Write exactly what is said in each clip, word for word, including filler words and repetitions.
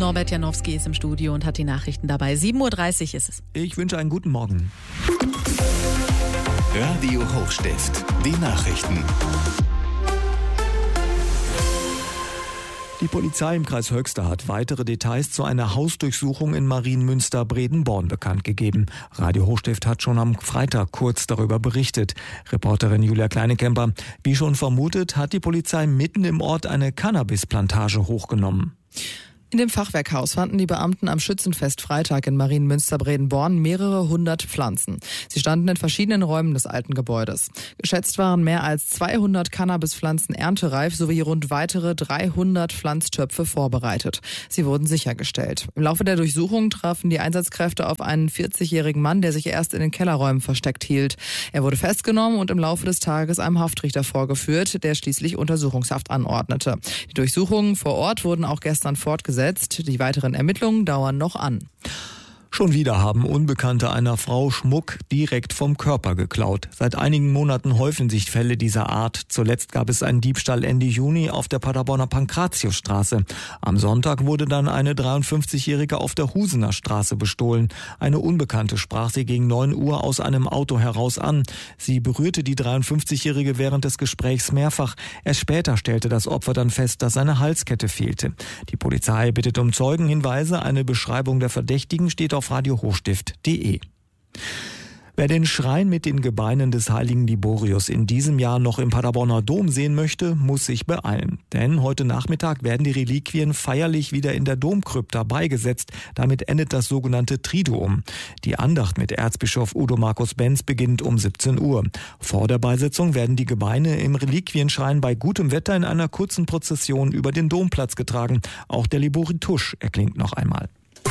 Norbert Janowski ist im Studio und hat die Nachrichten dabei. sieben Uhr dreißig ist es. Ich wünsche einen guten Morgen. Radio Hochstift, die Nachrichten. Die Polizei im Kreis Höxter hat weitere Details zu einer Hausdurchsuchung in Marienmünster-Bredenborn bekannt gegeben. Radio Hochstift hat schon am Freitag kurz darüber berichtet. Reporterin Julia Kleinekemper: Wie schon vermutet, hat die Polizei mitten im Ort eine Cannabisplantage hochgenommen. In dem Fachwerkhaus fanden die Beamten am Schützenfest Freitag in Marienmünster-Bredenborn mehrere hundert Pflanzen. Sie standen in verschiedenen Räumen des alten Gebäudes. Geschätzt waren mehr als zweihundert Cannabispflanzen erntereif sowie rund weitere dreihundert Pflanztöpfe vorbereitet. Sie wurden sichergestellt. Im Laufe der Durchsuchung trafen die Einsatzkräfte auf einen vierzigjährigen Mann, der sich erst in den Kellerräumen versteckt hielt. Er wurde festgenommen und im Laufe des Tages einem Haftrichter vorgeführt, der schließlich Untersuchungshaft anordnete. Die Durchsuchungen vor Ort wurden auch gestern fortgesetzt. Die weiteren Ermittlungen dauern noch an. Schon wieder haben Unbekannte einer Frau Schmuck direkt vom Körper geklaut. Seit einigen Monaten häufen sich Fälle dieser Art. Zuletzt gab es einen Diebstahl Ende Juni auf der Paderborner Pankratiusstraße. Am Sonntag wurde dann eine dreiundfünfzigjährige auf der Husener Straße bestohlen. Eine Unbekannte sprach sie gegen neun Uhr aus einem Auto heraus an. Sie berührte die dreiundfünfzigjährige während des Gesprächs mehrfach. Erst später stellte das Opfer dann fest, dass seine Halskette fehlte. Die Polizei bittet um Zeugenhinweise. Eine Beschreibung der Verdächtigen steht auf radio hochstift punkt de. Wer den Schrein mit den Gebeinen des heiligen Liborius in diesem Jahr noch im Paderborner Dom sehen möchte, muss sich beeilen. Denn heute Nachmittag werden die Reliquien feierlich wieder in der Domkrypta beigesetzt. Damit endet das sogenannte Triduum. Die Andacht mit Erzbischof Udo Markus Benz beginnt um siebzehn Uhr. Vor der Beisetzung werden die Gebeine im Reliquienschrein bei gutem Wetter in einer kurzen Prozession über den Domplatz getragen. Auch der Liboritusch erklingt noch einmal.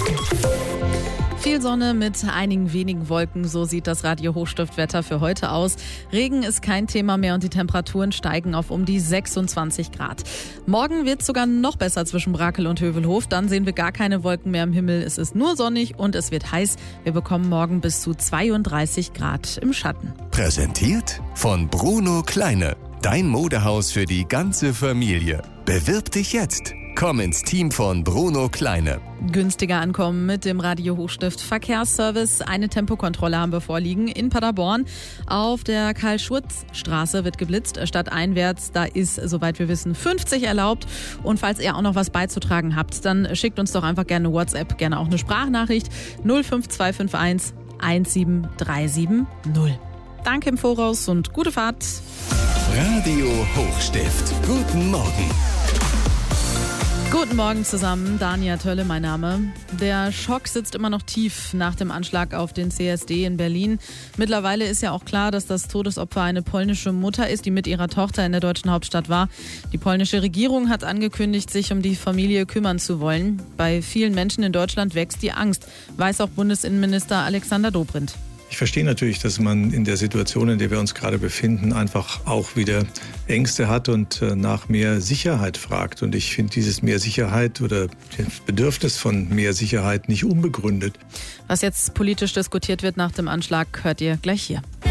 Viel Sonne mit einigen wenigen Wolken, so sieht das Radio Hochstift-Wetter für heute aus. Regen ist kein Thema mehr und die Temperaturen steigen auf um die sechsundzwanzig Grad. Morgen wird es sogar noch besser zwischen Brakel und Hövelhof. Dann sehen wir gar keine Wolken mehr am Himmel. Es ist nur sonnig und es wird heiß. Wir bekommen morgen bis zu zweiunddreißig Grad im Schatten. Präsentiert von Bruno Kleine. Dein Modehaus für die ganze Familie. Bewirb dich jetzt. Komm ins Team von Bruno Kleine. Günstiger ankommen mit dem Radio Hochstift Verkehrsservice. Eine Tempokontrolle haben wir vorliegen in Paderborn. Auf der Karl-Schurz-Straße wird geblitzt. Stadteinwärts, da ist, soweit wir wissen, fünfzig erlaubt. Und falls ihr auch noch was beizutragen habt, dann schickt uns doch einfach gerne WhatsApp, gerne auch eine Sprachnachricht. null fünf zwei fünf eins eins sieben drei sieben null. Danke im Voraus und gute Fahrt. Radio Hochstift. Guten Morgen. Guten Morgen zusammen, Dania Tölle mein Name. Der Schock sitzt immer noch tief nach dem Anschlag auf den C S D in Berlin. Mittlerweile ist ja auch klar, dass das Todesopfer eine polnische Mutter ist, die mit ihrer Tochter in der deutschen Hauptstadt war. Die polnische Regierung hat angekündigt, sich um die Familie kümmern zu wollen. Bei vielen Menschen in Deutschland wächst die Angst, weiß auch Bundesinnenminister Alexander Dobrindt. Ich verstehe natürlich, dass man in der Situation, in der wir uns gerade befinden, einfach auch wieder Ängste hat und nach mehr Sicherheit fragt. Und ich finde dieses mehr Sicherheit oder das Bedürfnis von mehr Sicherheit nicht unbegründet. Was jetzt politisch diskutiert wird nach dem Anschlag, hört ihr gleich hier.